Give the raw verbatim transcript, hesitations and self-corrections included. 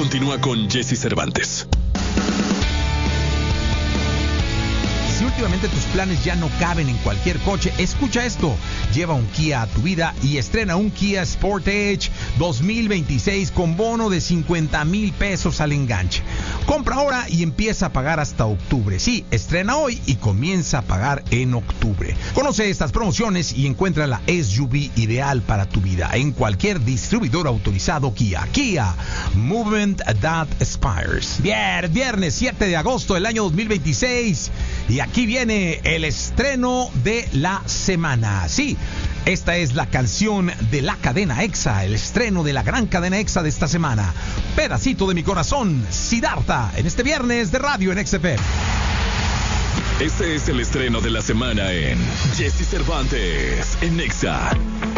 Continúa con Jesse Cervantes. Si últimamente tus planes ya no caben en cualquier coche, escucha esto. Lleva un Kia a tu vida y estrena un Kia Sportage dos mil veintiséis con bono de cincuenta mil pesos al enganche. Compra ahora y empieza a pagar hasta octubre. Sí, estrena hoy y comienza a pagar en octubre. Conoce estas promociones y encuentra la S U V ideal para tu vida en cualquier distribuidor autorizado Kia. Kia, Movement That Inspires. Bien, viernes siete de agosto del año dos mil veintiséis. Y aquí viene el estreno de la semana. Sí, esta es la canción de la cadena EXA, el estreno de la gran cadena EXA de esta semana. Pedacito de mi corazón, Siddhartha, en este viernes de radio en X F M. Este es el estreno de la semana en Jesse Cervantes en EXA.